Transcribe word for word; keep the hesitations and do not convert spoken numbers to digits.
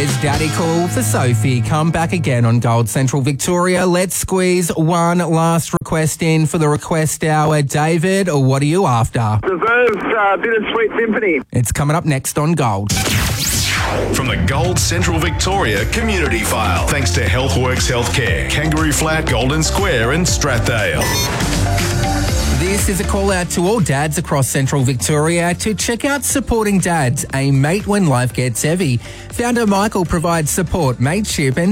It's Daddy Cool for Sophie. Come back again on Gold Central Victoria. Let's squeeze one last request in for the request hour. David, what are you after? The Verve uh, Bittersweet Symphony. It's coming up next on Gold. From the Gold Central Victoria Community File. Thanks to Healthworks Healthcare, Kangaroo Flat, Golden Square and Strathdale. This is a call out to all dads across Central Victoria to check out Supporting Dads, a mate when life gets heavy. Founder Michael provides support, mateship and